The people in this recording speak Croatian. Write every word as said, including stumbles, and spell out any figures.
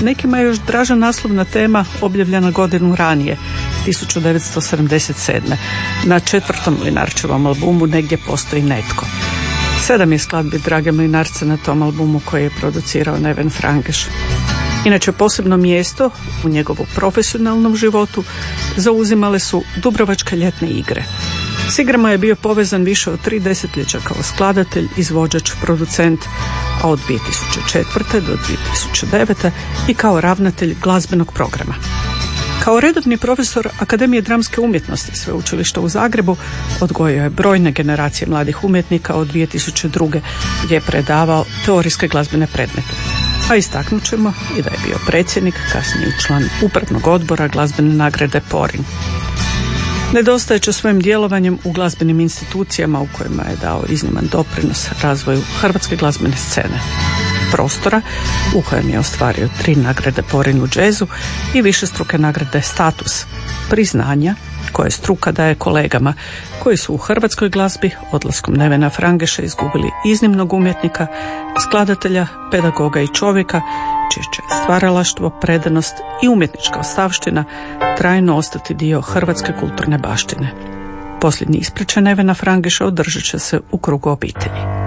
nekima je još draža naslovna tema objavljena godinu ranije, tisuću devetsto sedamdeset sedme. Na četvrtom Mlinarčevom albumu Negdje postoji netko. Sedam je skladbi Drage Mlinarce na tom albumu koji je producirao Neven Frangeš. Inače, posebno mjesto u njegovu profesionalnom životu zauzimale su Dubrovačke ljetne igre. S igrama je bio povezan više od tri desetljeća kao skladatelj, izvođač, producent, a od dvije tisuće četvrte do dvije tisuće devete i kao ravnatelj glazbenog programa. Kao redovni profesor Akademije dramske umjetnosti Sveučilišta u Zagrebu odgojio je brojne generacije mladih umjetnika od dvije tisuće druge. gdje je predavao teorijske glazbene predmete. A istaknut ćemo i da je bio predsjednik, kasnije član upravnog odbora glazbene nagrade Porin. Nedostajeće svojim djelovanjem u glazbenim institucijama u kojima je dao izniman doprinos razvoju hrvatske glazbene scene. Prostora u kojem je ostvario tri nagrade Porin u džezu i višestruke nagrade Status, priznanja koje struka daje kolegama koji su u hrvatskoj glazbi odlaskom Nevena Frangeša izgubili iznimnog umjetnika, skladatelja, pedagoga i čovjeka čije će stvaralaštvo, predanost i umjetnička ostavština trajno ostati dio hrvatske kulturne baštine. Posljednji ispričaj Nevena Frangeša održat će se u krugu obitelji.